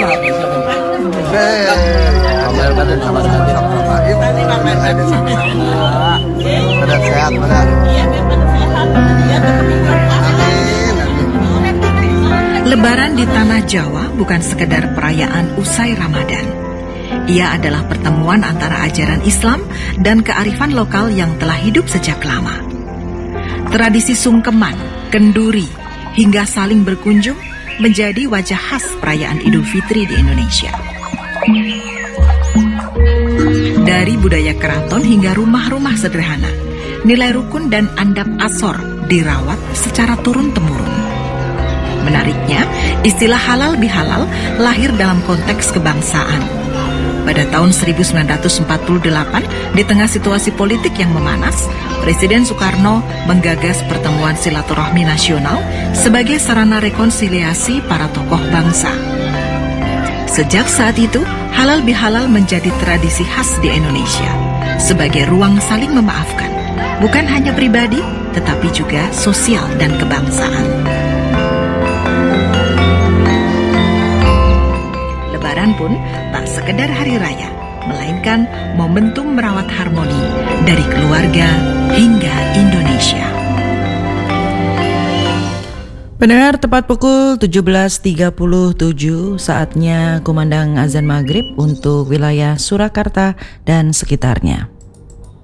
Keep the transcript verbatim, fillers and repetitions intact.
Sehat, benar. Lebaran di tanah Jawa bukan sekedar perayaan usai Ramadan. Ia adalah pertemuan antara ajaran Islam dan kearifan lokal yang telah hidup sejak lama. Tradisi sungkeman, kenduri, hingga saling berkunjung menjadi wajah khas perayaan Idul Fitri di Indonesia. Dari budaya keraton hingga rumah-rumah sederhana, nilai rukun dan adab asor dirawat secara turun-temurun. Menariknya, istilah halal bihalal lahir dalam konteks kebangsaan. Pada tahun seribu sembilan ratus empat puluh delapan, di tengah situasi politik yang memanas, Presiden Soekarno menggagas pertemuan silaturahmi nasional sebagai sarana rekonsiliasi para tokoh bangsa. Sejak saat itu, halal bihalal menjadi tradisi khas di Indonesia sebagai ruang saling memaafkan, bukan hanya pribadi, tetapi juga sosial dan kebangsaan. Lebaran pun tak sekedar hari raya, melainkan momentum merawat harmoni dari keluarga hingga Indonesia. Pendengar, tepat pukul tujuh belas tiga puluh tujuh, saatnya kumandang azan maghrib untuk wilayah Surakarta dan sekitarnya.